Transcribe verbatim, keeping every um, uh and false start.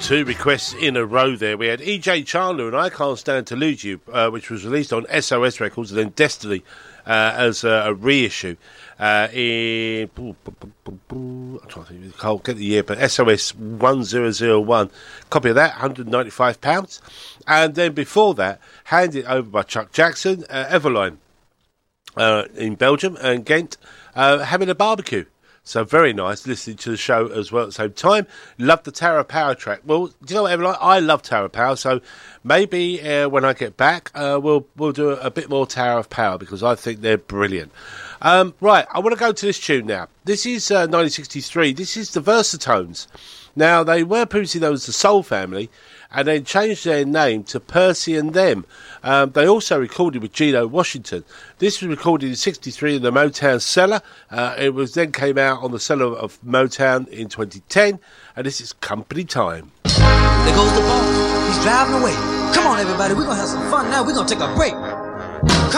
two requests in a row there. We had E J Chandler and I Can't Stand to Lose You, uh, which was released on S O S Records, and then Destiny uh, as a, a reissue uh, in... I'm trying to think, I'll get the year, but S O S one thousand one. Copy of that, one hundred ninety-five pounds. And then before that, handed over by Chuck Jackson, uh, Everline uh, in Belgium and Ghent, uh, having a barbecue. So very nice listening to the show as well at the same time. Love the Tower of Power track. Well, do you know what, Everline? I love Tower of Power, so maybe uh, when I get back, uh, we'll we'll do a, a bit more Tower of Power because I think they're brilliant. Um, right, I want to go to this tune now. This is uh, nineteen sixty-three. This is the Versatones. Now, they were previously known as the Soul Family, and they changed their name to Percy and Them. Um, they also recorded with Geno Washington. This was recorded in sixty-three in the Motown Cellar. Uh, it was then came out on the Cellar of Motown in twenty ten, and this is Company Time. There goes the boss. He's driving away. Come on, everybody. We're going to have some fun now. We're going to take a break.